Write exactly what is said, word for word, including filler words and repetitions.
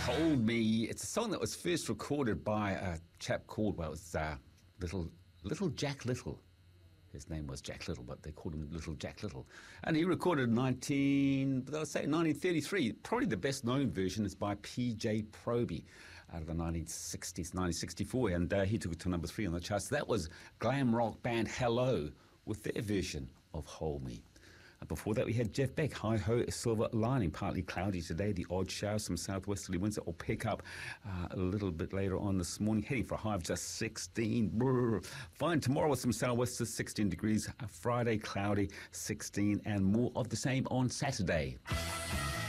Hold Me. It's a song that was first recorded by a chap called, well, it was uh, Little Little Jack Little. His name was Jack Little, but they called him Little Jack Little. And he recorded in nineteen, they'll say nineteen thirty-three. Probably the best known version is by P J Proby out of the nineteen sixties, nineteen sixty-four, and uh, he took it to number three on the charts. That was glam rock band Hello with their version of Hold Me. And before that, we had Jeff Beck, Hi Ho, Silver Lining, partly cloudy today, the odd shower, some southwesterly winds that will pick up uh, a little bit later on this morning, heading for a high of just sixteen. Brr. Fine tomorrow with some southwesters, sixteen degrees, Friday cloudy, sixteen, and more of the same on Saturday.